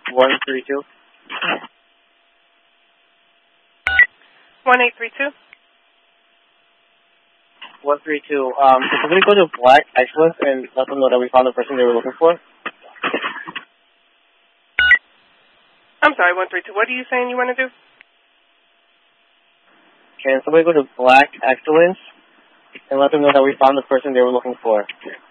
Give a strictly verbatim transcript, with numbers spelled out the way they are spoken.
one three two. one eight three two. one three two. Um, can somebody go to Black Excellence and let them know that we found the person they were looking for? I'm sorry, one three two. What are you saying you want to do? Can somebody go to Black Excellence and let them know that we found the person they were looking for?